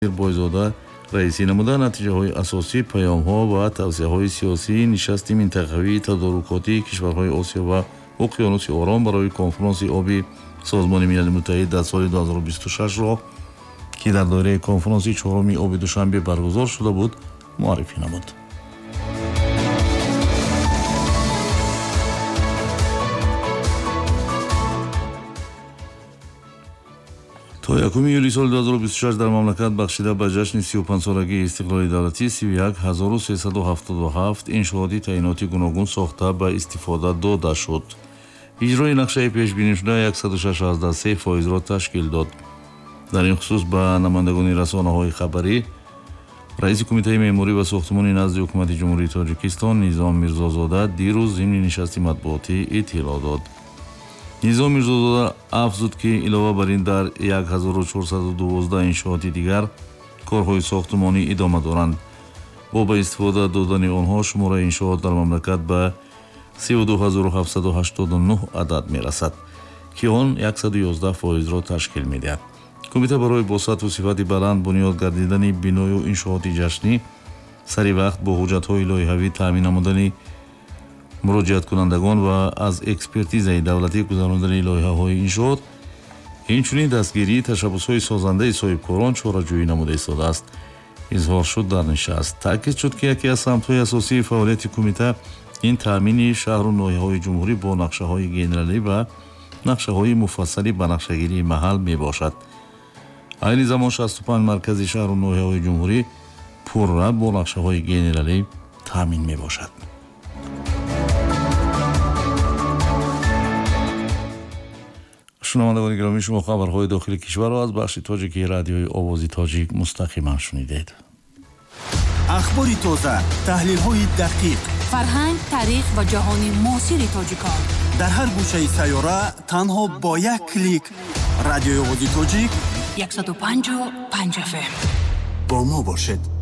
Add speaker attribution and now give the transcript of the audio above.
Speaker 1: бойзода раиси намуда натиҷаҳои асосӣ паёмҳо ва тавсияҳои сиёсии нишасти минтақавии тадорукотии кишварҳои осиё ва уқёнуси ором барои конфронси оби созмони милали муттаҳид дар соли 2026ро ки дар доираи конфронси чороми оби душанбе баргузор шуда буд муаррифӣ намуд. то 1 июли соли 2026 дар мамлакат бахшида ба ҷашни 35-солагии истиқлоли давлатӣ 31377 иншооти таъиноти гуногун сохта ба истифода дода шуд. иҷрои нақшаи пешбинишуда 163% ташкил дод. дар ин хусус ба намояндагони расонаҳои хабарӣ раиси кумитаи меъморӣ ва сохтмони назди ҳукумати ҷумҳурии Тоҷикистон Низом Мирзозода дирӯз зимни нишасти матбуотӣ иттилоъ дод. Низом Мирзозода афзуд ки илова бар ин дар 1412 иншооти дигар корҳои сохтмонӣ идома доранд. бо ба истифода додани онҳо шумораи иншоот дар мамлакат ба 32789 адад мерасад ки он 111%-ро ташкил медиҳад. кумита барои бо сатву сифати баланд бунёд гардидани биную иншооти ҷашнӣ сари вақт бо ҳуҷҷатҳои лоиҳавӣ таъмин намудани муроҷиаткунандагон ва аз экспертизаи давлатӣ гузарондани лоиҳаҳои иншоот инчунин дастгирии ташаббусҳои созандаи соҳибкорон чораҷӯӣ намуда истодааст. изҳор шуд дар нишаст. таъкид шуд ки яке аз самтҳои асосии фаъолияти кумита ин таъмини шаҳру ноҳияҳои ҷумҳурӣ бо нақшаҳои генералӣ ва нақшаҳои муфассали ба нақшагирии маҳал мебошад. айни замон 65 маркази шаҳру ноҳияҳои ҷумҳурӣ пурра бо нақшаҳои генералӣ таъмин мебошад. шунавандагони гиромӣ, шумо хабарҳои дохили кишварро аз бахши тоҷикии радиои овози тоҷик мустақиман шунидед.
Speaker 2: ахбори тоза, таҳлилҳои дақиқ,
Speaker 3: фарҳанг, тарих ва ҷаҳони муосири тоҷикон
Speaker 2: дар ҳар гӯшаи сайёра танҳо бо як клик. радиои овози тоҷик
Speaker 3: 105.5 FM.
Speaker 2: با ما باشد.